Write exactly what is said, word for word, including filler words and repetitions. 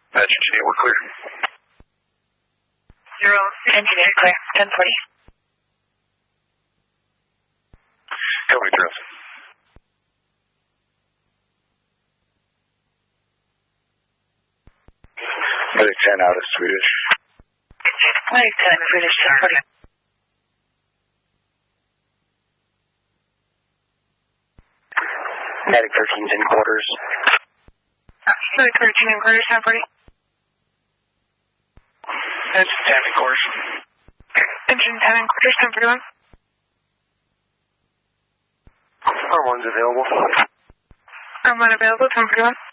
Badger engineer, we're clear. Zero, engineer, clear, ten forty. Heavily drills. Medic ten out of Swedish. Medic ten, Swedish, ten forty. Medic thirteen's in quarters. Medic thirteen in quarters, ten forty. Engine ten in quarters. Engine ten in quarters, ten forty-one. R one's available. R one available, ten forty-one.